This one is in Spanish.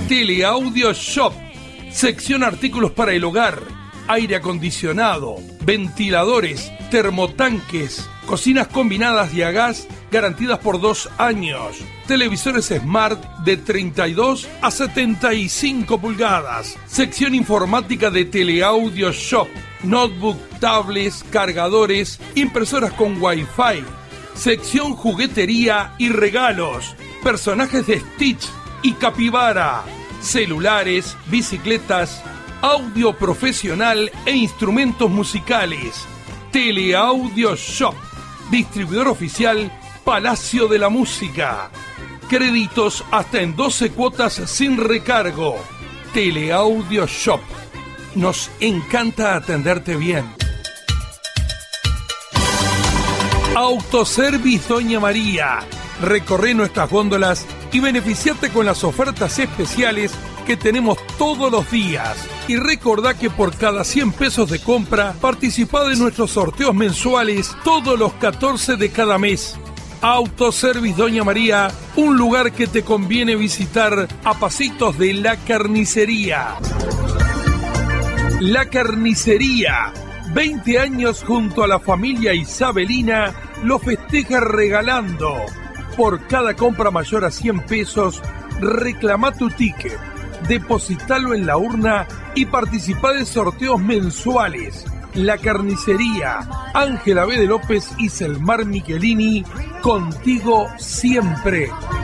Teleaudio Shop, sección artículos para el hogar, aire acondicionado, ventiladores, termotanques, cocinas combinadas y a gas garantidas por 2 años, televisores Smart de 32 a 75 pulgadas, sección informática de Teleaudio Shop, notebook, tablets, cargadores, impresoras con Wi-Fi, sección juguetería y regalos, personajes de Stitch y Capibara, celulares, bicicletas, audio profesional e instrumentos musicales. Teleaudio Shop, distribuidor oficial Palacio de la Música. Créditos hasta en 12 cuotas sin recargo. Teleaudio Shop. Nos encanta atenderte bien. Autoservice Doña María. Recorre nuestras góndolas y beneficiate con las ofertas especiales que tenemos todos los días. Y recordá que por cada 100 pesos de compra, participá de nuestros sorteos mensuales todos los 14 de cada mes. Autoservice Doña María, un lugar que te conviene visitar a pasitos de La Carnicería. La Carnicería, 20 años junto a la familia Isabelina, lo festeja regalando. Por cada compra mayor a 100 pesos, reclama tu ticket, depositalo en la urna y participá de sorteos mensuales. La Carnicería, Ángela B. de López y Selmar Michelini, contigo siempre.